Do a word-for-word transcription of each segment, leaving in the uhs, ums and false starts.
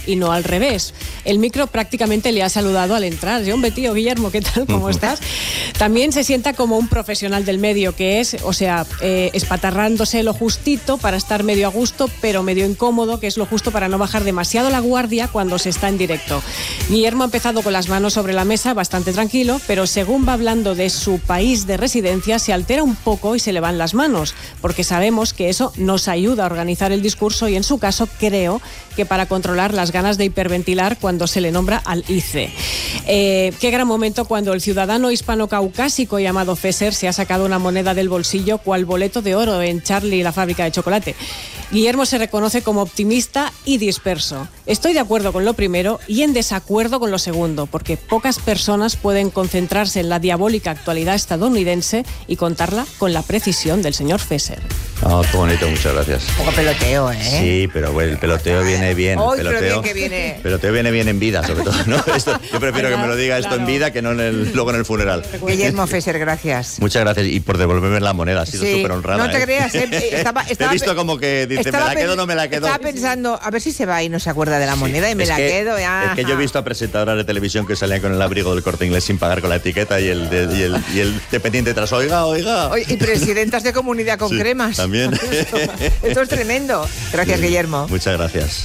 y no al revés. El micro prácticamente le ha saludado al entrar. Yo, hombre, tío, Guillermo, ¿qué tal? ¿Cómo estás? También se sienta como un profesional del medio, que es, o sea, eh, espatarrándose lo justito para estar medio a gusto, pero medio incómodo, que es lo justo para no bajar demasiado la guardia cuando se está en directo. Guillermo ha empezado con las manos sobre la mesa, bastante tranquilo, pero según va hablando de su país de residencia, se altera un poco y se le van las manos, porque sabemos que eso nos ayuda a organizar el discurso y en su caso creo que para controlar las ganas de hiperventilar cuando se le nombra al I C E. Eh, qué gran momento cuando el ciudadano hispano-caucásico llamado Fesser se ha sacado una moneda del bolsillo cual boleto de oro en Charlie y la fábrica de chocolate. Guillermo se reconoce como optimista y disperso. Estoy de acuerdo con lo primero y en desacuerdo con lo segundo, porque pocas personas pueden concentrarse en la diabólica actualidad estadounidense y contarla con la precisión del señor Fesser. Oh, qué bonito, muchas gracias. Un poco peloteo, ¿eh? Sí, pero bueno, el peloteo viene bien. Hoy, el peloteo, pero bien que viene. El peloteo viene bien en vida, sobre todo, ¿no? Esto, yo prefiero que me lo diga esto claro. en vida que no en el, luego en el funeral. Guillermo Fesser, gracias. Muchas gracias y por devolverme la moneda, ha sido Sí, súper honrada. no te ¿eh? creas, ¿eh? Estaba, Te estaba, he visto como que dice, ¿me la quedo o no me la quedo? Estaba pensando, a ver si se va y no se acuerda de la moneda sí, y me la que, quedo. Ya. Es que yo he visto a presentadoras de televisión que salían con el abrigo del Corte Inglés sin pagar con la etiqueta y el, de, y el, y el dependiente tras, oiga, oiga. Oye, y presidentas de comunidad con sí, cremas. También. Esto, esto es tremendo. Gracias, sí, Guillermo. Muchas gracias.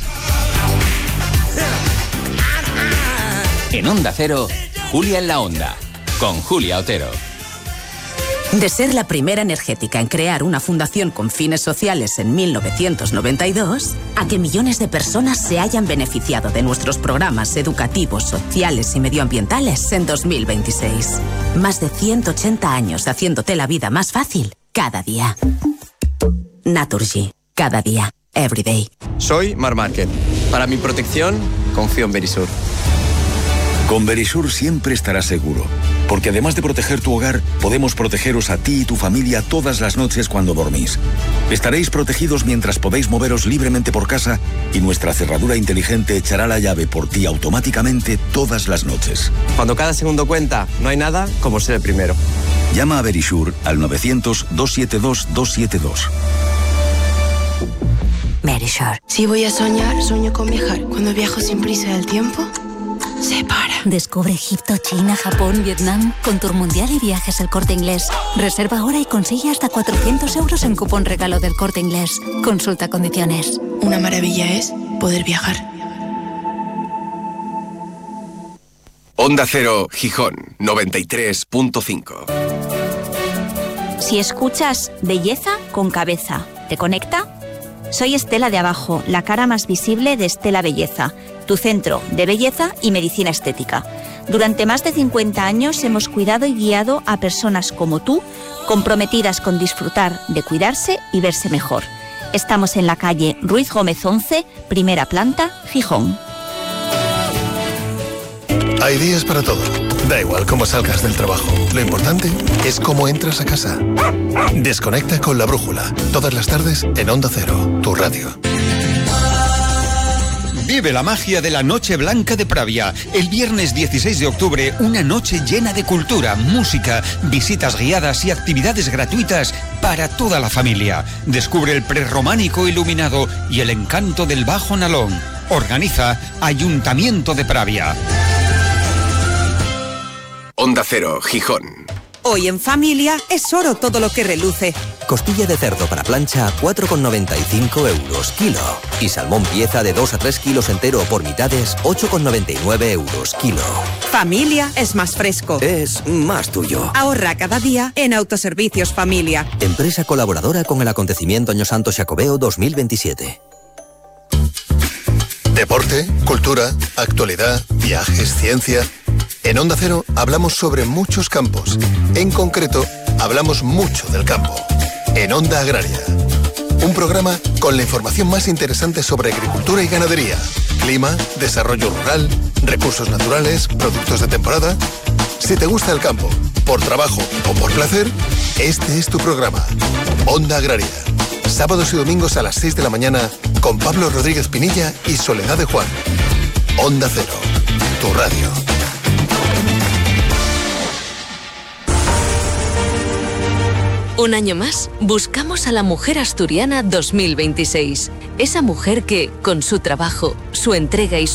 En Onda Cero, Julia en la Onda, con Julia Otero. De ser la primera energética en crear una fundación con fines sociales en mil novecientos noventa y dos, a que millones de personas se hayan beneficiado de nuestros programas educativos, sociales y medioambientales en dos mil veintiséis. Más de ciento ochenta años haciéndote la vida más fácil cada día. Naturgy. Cada día. Every day. Soy Mar Márquez. Para mi protección, confío en Verisur. Con Verisur siempre estarás seguro, porque además de proteger tu hogar, podemos protegeros a ti y tu familia todas las noches cuando dormís. Estaréis protegidos mientras podéis moveros libremente por casa y nuestra cerradura inteligente echará la llave por ti automáticamente todas las noches. Cuando cada segundo cuenta, no hay nada como ser el primero. Llama a Verisur al novecientos, doscientos setenta y dos, doscientos setenta y dos. Verisur. Si voy a soñar, sueño con viajar. Cuando viajo sin prisa del tiempo se para. Descubre Egipto, China, Japón, Vietnam con Tour Mundial y Viajes El Corte Inglés. Reserva ahora y consigue hasta cuatrocientos euros en cupón regalo del Corte Inglés. Consulta condiciones. Una maravilla es poder viajar. Onda Cero, Gijón, noventa y tres punto cinco. Si escuchas Belleza con Cabeza, ¿te conecta? Soy Estela de Abajo, la cara más visible de Estela Belleza, tu centro de belleza y medicina estética. Durante más de cincuenta años hemos cuidado y guiado a personas como tú, comprometidas con disfrutar de cuidarse y verse mejor. Estamos en la calle Ruiz Gómez once, primera planta, Gijón. Hay días para todo. Da igual cómo salgas del trabajo. Lo importante es cómo entras a casa. Desconecta con La Brújula. Todas las tardes en Onda Cero, tu radio. Vive la magia de la Noche Blanca de Pravia. El viernes dieciséis de octubre, una noche llena de cultura, música, visitas guiadas y actividades gratuitas para toda la familia. Descubre el prerrománico iluminado y el encanto del Bajo Nalón. Organiza Ayuntamiento de Pravia. Onda Cero, Gijón. Hoy en familia es oro todo lo que reluce. Costilla de cerdo para plancha a cuatro con noventa y cinco euros kilo. Y salmón pieza de dos a tres kilos entero por mitades, ocho con noventa y nueve euros kilo. Familia es más fresco. Es más tuyo. Ahorra cada día en Autoservicios Familia. Empresa colaboradora con el acontecimiento Año Santo Xacobeo dos mil veintisiete. Deporte, cultura, actualidad, viajes, ciencia. En Onda Cero hablamos sobre muchos campos. En concreto, hablamos mucho del campo. En Onda Agraria. Un programa con la información más interesante sobre agricultura y ganadería, clima, desarrollo rural, recursos naturales, productos de temporada. Si te gusta el campo, por trabajo o por placer, este es tu programa. Onda Agraria. Sábados y domingos a las seis de la mañana con Pablo Rodríguez Pinilla y Soledad de Juan. Onda Cero, tu radio. Un año más, buscamos a la mujer asturiana dos mil veintiséis. Esa mujer que, con su trabajo, su entrega y su